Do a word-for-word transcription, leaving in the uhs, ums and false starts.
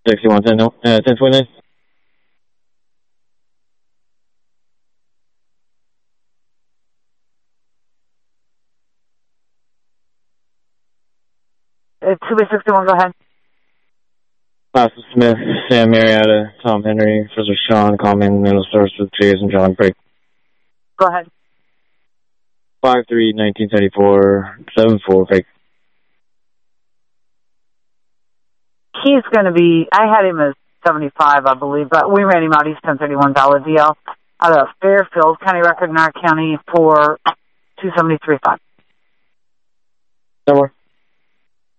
Taxi one ten, no, uh, ten twenty-nine. Uh, two by sixty-one, go ahead. Austin Smith, Sam Marietta, Tom Henry, Professor Sean, Common, Middle Source with Jason John Break. Go ahead. five three nineteen seventy-four, seven four fake. He's going to be, I had him as seventy-five, I believe, but we ran him out. He's ten thirty-one dollar D L out of Fairfield County Record in our county for two seventy-three five. No more.